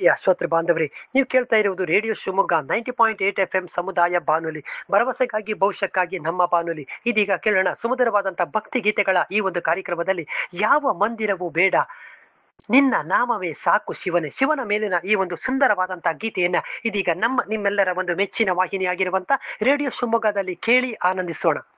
ಪ್ರೀತಿಯ ಶ್ರೋತೃ ಬಾಂಧವರೇ, ನೀವು ಕೇಳ್ತಾ ಇರುವುದು ರೇಡಿಯೋ ಶಿವಮೊಗ್ಗ 90.8 FM ಸಮುದಾಯ ಬಾನುಲಿ, ಭರವಸೆಗಾಗಿ ಭವಿಷ್ಯಕ್ಕಾಗಿ ನಮ್ಮ ಬಾನುಲಿ. ಇದೀಗ ಕೇಳೋಣ ಸುಮಧುರವಾದಂತಹ ಭಕ್ತಿ ಗೀತೆಗಳ ಈ ಒಂದು ಕಾರ್ಯಕ್ರಮದಲ್ಲಿ ಯಾವ ಮಂದಿರವೂ ಬೇಡ, ನಿನ್ನ ನಾಮವೇ ಸಾಕು ಶಿವನೇ, ಶಿವನ ಮೇಲಿನ ಈ ಒಂದು ಸುಂದರವಾದಂತಹ ಗೀತೆಯನ್ನ ಇದೀಗ ನಿಮ್ಮೆಲ್ಲರ ಒಂದು ಮೆಚ್ಚಿನ ವಾಹಿನಿಯಾಗಿರುವಂತ ರೇಡಿಯೋ ಶಿವಮೊಗ್ಗದಲ್ಲಿ ಕೇಳಿ ಆನಂದಿಸೋಣ.